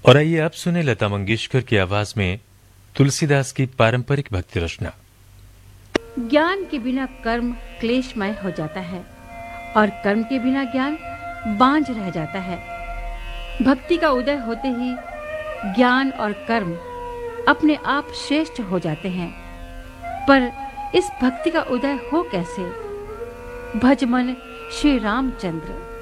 और आइए आप सुने लता मंगेशकर की आवाज में तुलसीदास की पारंपरिक भक्ति रचना। ज्ञान के बिना कर्म क्लेशमय हो जाता है और कर्म के बिना ज्ञान बांझ रह जाता है। भक्ति का उदय होते ही ज्ञान और कर्म अपने आप श्रेष्ठ हो जाते हैं। पर इस भक्ति का उदय हो कैसे? भज मन श्री रामचंद्र।